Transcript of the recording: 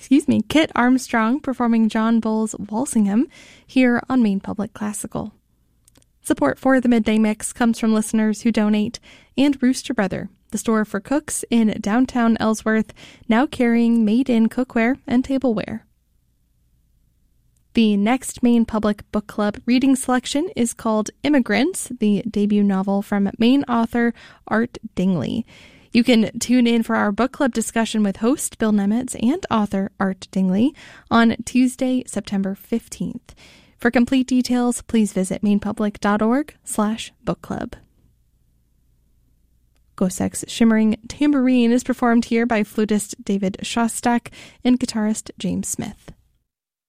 Kit Armstrong performing John Bull's Walsingham here on Maine Public Classical. Support for the Midday Mix comes from listeners who donate and Rooster Brother, the store for cooks in downtown Ellsworth, now carrying made-in cookware and tableware. The next Maine Public Book Club reading selection is called Immigrants, the debut novel from Maine author Art Dingley. You can tune in for our book club discussion with host Bill Nemetz and author Art Dingley on Tuesday, September 15th. For complete details, please visit mainepublic.org/book club. Gosek's Shimmering Tambourine is performed here by flutist David Shostak and guitarist James Smith.